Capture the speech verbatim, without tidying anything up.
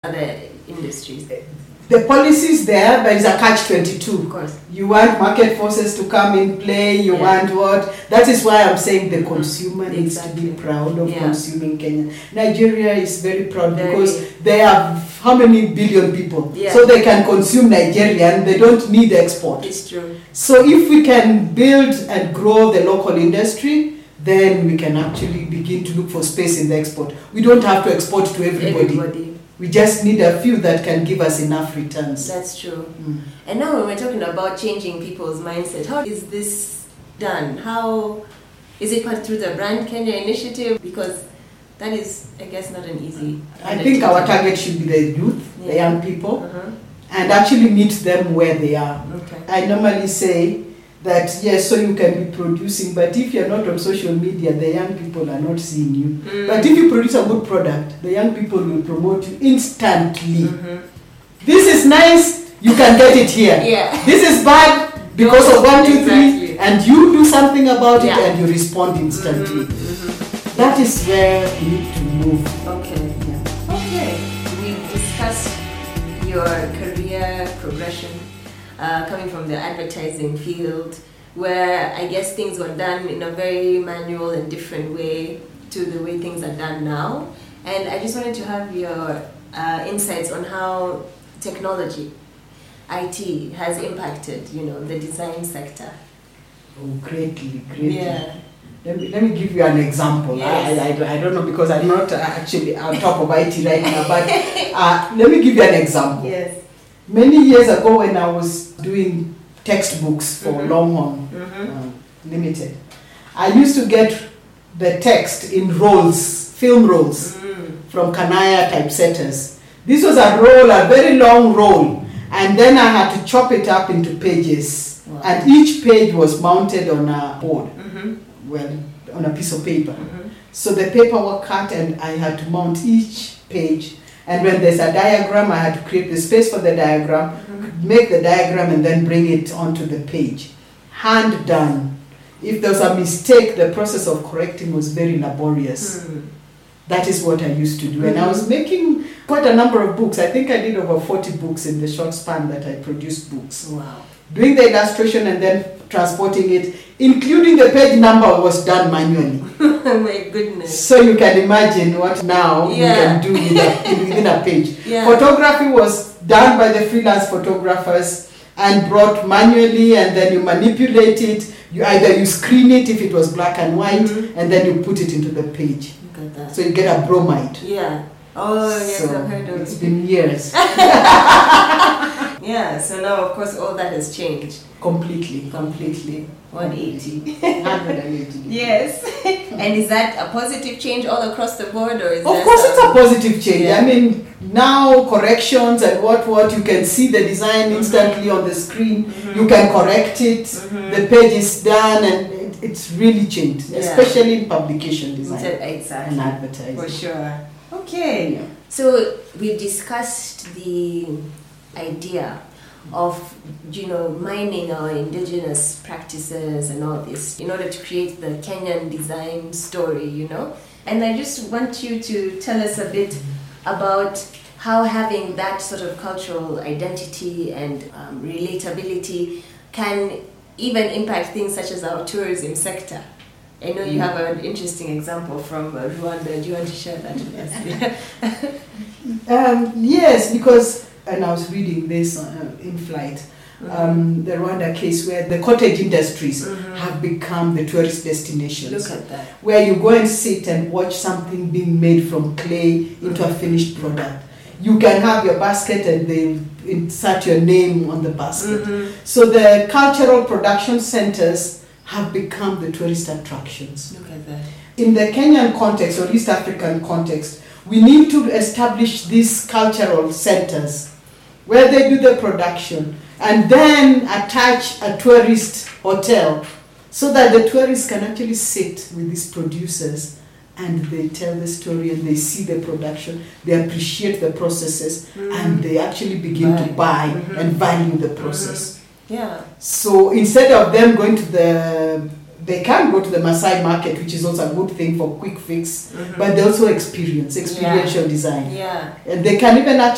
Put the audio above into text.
other industries? The policy is there, but it's a catch twenty-two. Of course. You want market forces to come in play, you Yeah. want what? That is why I'm saying the consumer Mm-hmm. needs Exactly. to be proud of Yeah. consuming Kenya. Nigeria is very proud Very. because they have how many billion people? Yeah. So they can consume Nigerian, they don't need export. It's true. So if we can build and grow the local industry, then we can actually begin to look for space in the export. We don't have to export to everybody. Everybody. We just need a few that can give us enough returns. That's true. Mm. And now when we're talking about changing people's mindset, how is this done? How is it part through the Brand Kenya initiative? Because that is, I guess, not an easy. I think our target should be the youth, the Yeah. young people, Uh-huh. and actually meet them where they are. Okay. I normally say that yes, so you can be producing, but if you're not on social media, the young people are not seeing you. Mm. But if you produce a good product, the young people will promote you instantly. Mhm. This is nice, you can get it here. Yeah. This is bad because of one, two, three, Exactly. and you do something about Yeah. it and you respond instantly. Mhm, mhm. That is where we need to move. Okay. Yeah. Okay. We've discussed your career progression, uh, coming from the advertising field, where I guess things were done in a very manual and different way to the way things are done now. And I just wanted to have your uh, insights on how technology, I T, has impacted, you know, the design sector. Oh, greatly, greatly. Yeah. Let me, let me give you an example. Yes. I, I, don't- I don't know because I'm not uh, actually on top of I T right now, but uh, let me give you an example. Yes. Many years ago when I was doing textbooks for Mhm. Longhorn Mm-hmm. uh, Limited, I used to get the text in rolls, film rolls Mm. from Kanaya typesetters. This was a roll, a very long roll, and then I had to chop it up into pages. Wow. And each page was mounted on a board, Mm-hmm. well, on a piece of paper. Mm-hmm. So the paper was cut and I had to mount each page. And when there's a diagram, I had to create the space for the diagram, Mm-hmm. make the diagram and then bring it onto the page. Hand done. If there was a mistake, the process of correcting was very laborious. Mm. That is what I used to do. And I was making quite a number of books. I think I did over forty books in the short span that I produced books. Wow. Doing the illustration and then transporting it, including the page number, was done manually. My goodness. So you can imagine what now Yeah. you can do with a, within a page. Yeah. Photography was done by the freelance photographers and brought manually, and then you manipulate it. You either you screen it if it was black and white, Mhm. and then you put it into the page. Look at that. So you get a bromide. Yeah. Oh, yes, So I've heard of it's it. been years. Yeah, so now, of course, all that has changed. Completely, completely. one eighty. one hundred eighty. Yes. And is that a positive change all across the board, or is Of there course, it's a some- positive change. Yeah. I mean, now corrections and what what you can see the design instantly on the screen. Mhm. You can correct it. Mhm. The page is done, and it, it's really changed, Yeah. especially in publication design Exactly. and advertising. For sure. Okay. Yeah. So we've discussed the idea of, you know, mining our indigenous practices and all this in order to create the Kenyan design story, you know. And I just want you to tell us a bit about how having that sort of cultural identity and um, relatability can even impact things such as our tourism sector. I know you have an interesting example from uh, Rwanda. Do you want to share that with us? Um, yes, because, and I was reading this uh, in flight, um, the Rwanda case where the cottage industries Mhm. have become the tourist destinations. Look at that. Where you go and sit and watch something being made from clay into a finished product. You can have your basket and they insert your name on the basket. Mhm. So the cultural production centers have become the tourist attractions. Look at that. In the Kenyan context or East African context, we need to establish these cultural centers where they do the production and then attach a tourist hotel so that the tourists can actually sit with these producers and they tell the story and they see the production, they appreciate the processes, and they actually begin to buy Mhm. and value the process. Yeah. So instead of them going to the, they can go to the Maasai market, which is also a good thing for quick fix, Mhm. but they also experience experiential design. Yeah. And they can even actually